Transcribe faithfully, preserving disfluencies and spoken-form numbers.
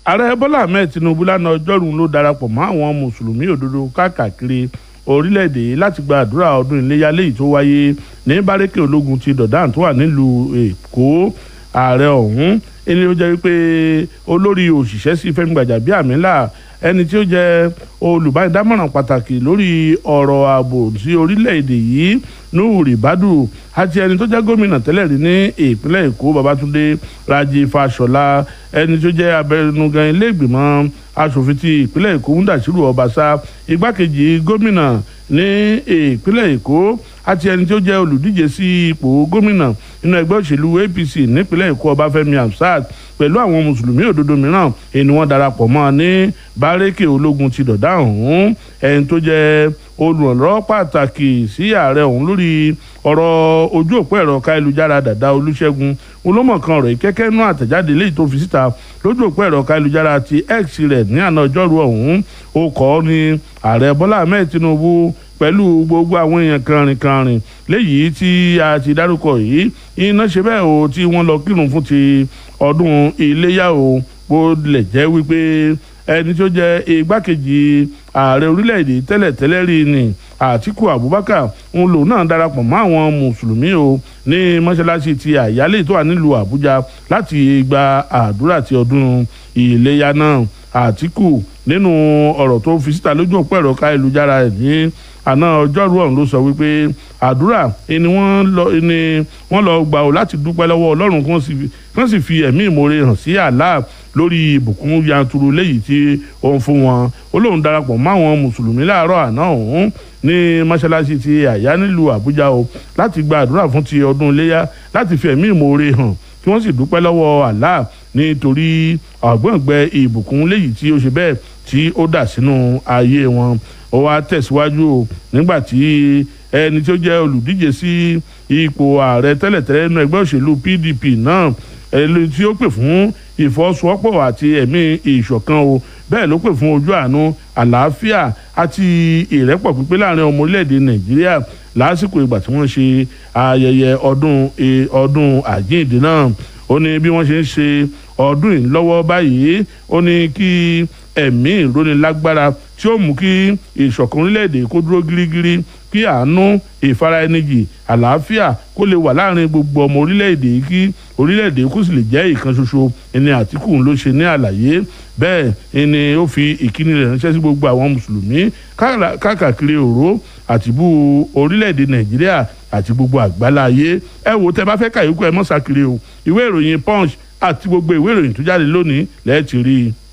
ààrẹ Bọ́lá Ahmed Tinubu lánàá ọjọ́rùú ló darapọ̀ mọ́ àwọn mùsùlùmí òdodo káàkiri orílẹ̀-èdè láti gba àdúrà ọdún iléyá léyìí tó wáyé ní bárẹ́kẹ̀ ológun ti Dọ̀dán tó wà nílùú Èkó. ààrẹ ọ̀hún ẹni ó jẹ́ wípé olórí òṣìṣẹ́ sí Fẹ́mi Gbàjàbíàmílà ẹni tí ó jẹ́ olùbánidámọ̀ràn pàtàkì lórí ọ̀rọ̀ ààbò sí orílẹ̀-èdè yìí Nuhu Ribadu àti ẹni tó jẹ́ gómìnà tẹ́lẹ̀ rí ní ìpínlẹ̀ Èkó Babátúndé Rájí Fáṣọlá ẹni tó jẹ́ abẹnugan ilé ìgbìmọ̀ aṣòfin ti ìpínlẹ̀ Èkó Múdàṣírù Ọbaṣá igbákejì gómìnà ní ìpínlẹ̀ Èkó àti ẹni tó jẹ́ olùdíje sí ipò gómìnà nínú ẹgbẹ́ òṣèlú A P C nípínlẹ̀ Èkó Ọbáfẹ́mi Hamsat pẹ̀lú àwọn mùsùlùmí òdodo mìíràn ẹni wọ́n darapọ̀ mọ́ ní bárẹ́kẹ̀ ológun ti Dọ̀dán ọ̀hún. ẹni tó jẹ́ olùrànlọ́wọ́ pàtàkì sí ààrẹ ọ̀hún lórí ọ̀rọ̀ ojú òpó ẹ̀rọ káyélujára Dàda Olúṣẹ́gun olómọ̀kan rẹ̀ kẹ́kẹ́ nú àtẹ̀jáde léyìí tó fi síta lójú òpó ẹ̀rọ káyélujára ti X rẹ̀ ní àná ọjọ́rú ọ̀hún. ó kọ́ ní ààrẹ Bọ́lá Ahmed Tinubu pẹ̀lú gbogbo àwọn èèyàn kànrìnkànrìn léyìí tí a ti dárúkọ yìí iná ṣe bẹ́ẹ̀ o tí wọ́n lọ kírun fún ti ọdún iléyá o bó lè jẹ́ wípé ẹni tó jẹ́ igbákejì ààrẹ orílẹ̀-èdè tẹ́lẹ̀tẹ́lẹ̀ rí ni Àtíkù Abubakar ń lò náà darapọ̀ mọ́ àwọn mùsùlùmí o ní mọ́ṣáláṣí ti àyálé tó wà nílùú Àbújá láti gba àdúrà ti ọdún iléyá náà. Àtíkù nínú ọ̀rọ̀ tó fi síta lójú òpó ẹ̀rọ káyélujára ẹ̀ ní àná ọjọ́rú ọ̀hún ló sọ wípé àdúrà ni wọ́n lọ ni wọ́n lọ gbà ó láti dúpẹ́ lọ́wọ́ Ọlọ́run kí wọ́n sì fi ẹ̀mí ìmoore hàn sí Allah lórí ìbùkún yanturu léyìí tí ó ń fún wọn. ó lóun darapọ̀ mọ́ àwọn mùsùlùmí láàárọ̀ àná ọ̀hún ní mọ́ṣáláṣí ti àyá nílùú Àbújá o láti gba àdúrà fún ti ọdún iléyá láti fi ẹ̀mí ìmoore hàn kí wọ́n sì dúpẹ́ lọ́wọ́ Allah nítorí àgbọ̀ngbẹ ìbùkún léyìí tí ó ṣe bẹ́ẹ̀ tí ó dà sínú ayé wọn. ó wá tẹ̀síwájú o nígbà tí ẹni tí ó jẹ́ olùdíje sí ipò ààrẹ tẹ́lẹ̀tẹ́lẹ̀ nínú ẹgbẹ́ òṣèlú P D P náà ẹni tí ó pè fún ìfọwọ́sowọ́pọ̀ àti ẹ̀mí ìṣọ̀kan o bẹ́ẹ̀ ló pè fún ojú àánú àlàáfíà àti ìrẹ́pọ̀ pípé láàrin ọmọ orílẹ̀-èdè Nàìjíríà lásìkò ìgbà tí wọ́n ṣe ayẹyẹ ọdún ọdún àjíǹde náà. ó ní bí wọ́n ṣe ń ṣe ọdún yìí lọ́wọ́ báyìí ó ní kí ẹ̀mí ìrónilágbára tí ó mú kí ìṣọ̀kan orílẹ̀-èdè kó dúró gírígírí kí àánú ìfaraẹnijì àlàáfíà kó lè wà láàrin gbogbo ọmọ orílẹ̀-èdè kí orílẹ̀-èdè kó sì lè jẹ́ ìkan ṣoṣo ẹni Àtíkù ló ṣe ní àlàyé bẹ́ẹ̀ ni ó fi ìkíni rẹ̀ ránṣẹ́ sí gbogbo àwọn mùsùlùmí káàkiri òró àtìbú orílẹ̀-èdè Nàìjíríà àti gbogbo àgbáláyé. ẹ wò tẹ́ bá fẹ́ kàyókù ẹ mọ́ sákiri o ìwé ìròyìn Punch àti gbogbo ìwé ìròyìn tó jáde lónìí lẹ́ẹ̀tì rí i.